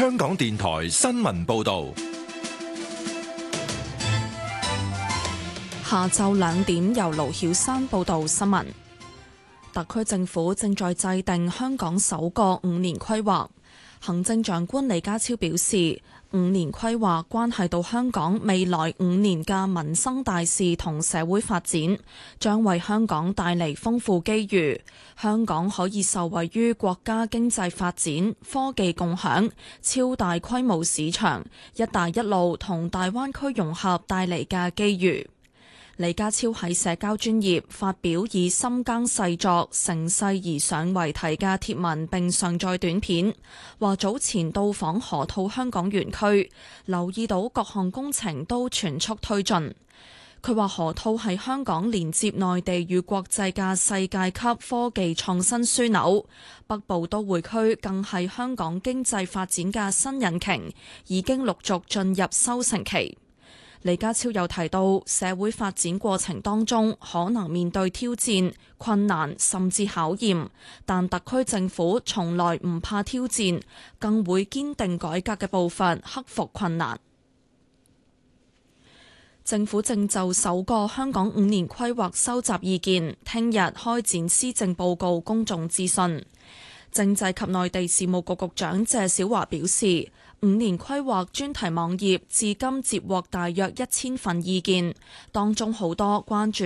香港電台新聞報道。 下晝2點，由盧曉珊報道新聞。特區政府正在制定香港首個5年規劃。行政長官李家超表示，5年規劃關係到香港未來5年嘅民生大事同社會發展，將為香港帶嚟豐富機遇。香港可以受惠於國家經濟發展、科技共享、超大規模市場、一帶一路同大灣區融合帶嚟嘅機遇。李家超喺社交專頁發表以深耕細作、乘勢而上為題嘅貼文，並上載短片，話早前到訪河套香港園區，留意到各項工程都全速推進。佢話河套係香港連接內地與國際嘅世界級科技創新樞紐，北部都會區更係香港經濟發展嘅新引擎，已經陸續進入收成期。李家超又提到，社會發展過程當中可能面對挑戰、困難甚至考驗，但特區政府從來唔怕挑戰，更會堅定改革嘅步伐，克服困難。政府正就首個香港5年規劃收集意見，聽日開展施政報告公眾諮詢。政制及內地事務局局長謝小華表示，5年規劃專題網頁至今接獲大約1000份意見，當中好多關注